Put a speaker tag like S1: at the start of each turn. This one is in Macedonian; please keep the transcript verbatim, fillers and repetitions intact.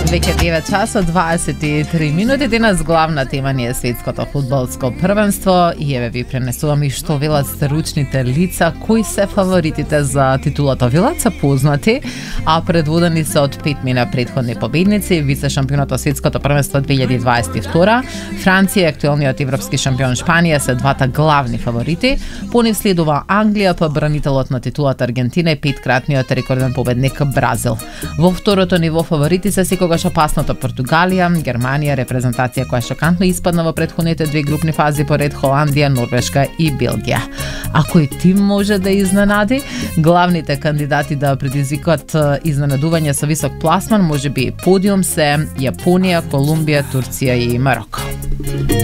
S1: Веќе девет часа дваесет и три минути. Денес главна тема ни е светското фудбалско првенство и еве ви пренесувам и што велат стручните лица, кои се фаворитите за титулата. Велат се познати, а предводени се од пет мина претходни победници, вице шампионот од светското првенство две илјади дваесет и втора, Франција и актуелниот европски шампион Шпанија се двата главни фаворити. По нив следува Англија, па бранителот на титулата Аргентина и петкратниот рекорден победник Бразил. Во второто ниво фаворити се секогаш опасната Португалија, Германија, репрезентација која шокантно испадна во претходните две групни фази поред Холандија, Норвешка и Белгија. А кој тим може да изненади? Главните кандидати да предизвикат изненадување со висок пласман, можеби подиум се Јапонија, Колумбија, Турција и Мароко.